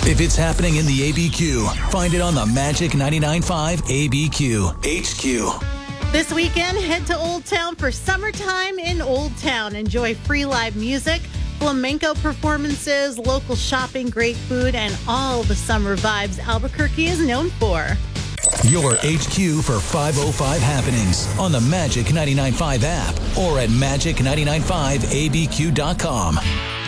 If it's happening in the ABQ, find it on the Magic 99.5 ABQ HQ. This weekend, head to Old Town for Summertime in Old Town. Enjoy free live music, flamenco performances, local shopping, great food, and all the summer vibes Albuquerque is known for. Your HQ for 505 happenings on the Magic 99.5 app or at magic995abq.com.